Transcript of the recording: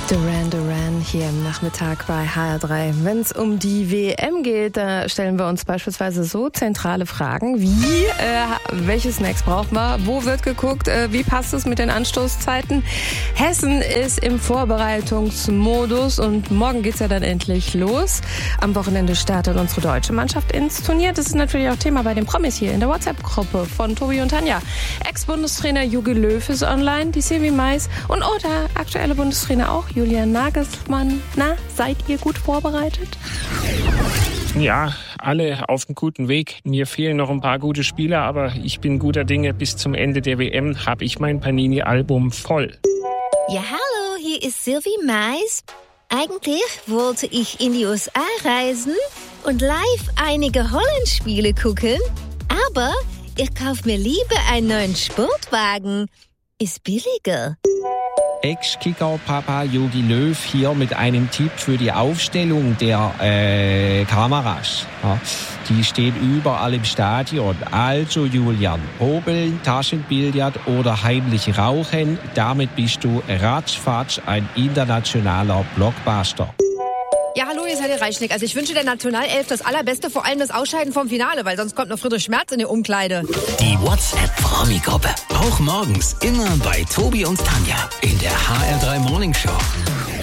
Duran Duran hier am Nachmittag bei HR3. Wenn es um die WM geht, da stellen wir uns beispielsweise so zentrale Fragen wie, welche Snacks braucht man, wo wird geguckt, wie passt es mit den Anstoßzeiten. Hessen ist im Vorbereitungsmodus und morgen geht's ja dann endlich los. Am Wochenende startet unsere deutsche Mannschaft ins Turnier. Das ist natürlich auch Thema bei den Promis hier in der WhatsApp-Gruppe von Tobi und Tanja. Ex-Bundestrainer Jogi Löw ist online, die Silvi Mais und der aktuelle Bundestrainer auch, Julian Nagelsmann. Na, seid ihr gut vorbereitet? Ja, alle auf einem guten Weg. Mir fehlen noch ein paar gute Spieler, aber ich bin guter Dinge. Bis zum Ende der WM habe ich mein Panini-Album voll. Ja, hallo, hier ist Silvi Mais. Eigentlich wollte ich in die USA reisen und live einige Holland-Spiele gucken, aber ich kaufe mir lieber einen neuen Sportwagen. Ist billiger. Ex-Kicker-Papa Jogi Löw hier mit einem Tipp für die Aufstellung der Kameras. Ja, die steht überall im Stadion. Also Julian, Hobeln, Taschenbillard oder heimlich rauchen, damit bist du ratzfatz ein internationaler Blockbuster. Ja, hallo, hier ist Herr Reichnick. Also ich wünsche der Nationalelf das Allerbeste, vor allem das Ausscheiden vom Finale, weil sonst kommt noch Friedrich Schmerz in die Umkleide. Die WhatsApp-Promi-Gruppe. Auch morgens immer bei Tobi und Tanja in der HR3 Morning Show.